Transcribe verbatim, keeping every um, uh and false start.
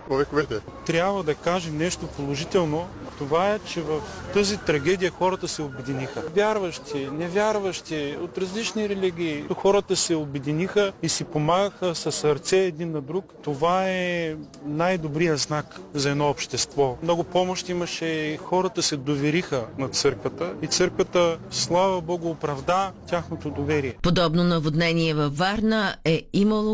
вековете. Трябва да кажем нещо положително. Това е, че в тази трагедия хората се обединиха. Вярващи, невярващи, от различни религии. Хората се обединиха и си помагаха със сърце един на друг. Това е най-добрият знак за едно общество. Много помощ имаше и хората се довериха на църквата. И църквата, слава Богу, оправда тяхното доверие. Подобно наводнение във Варна е имало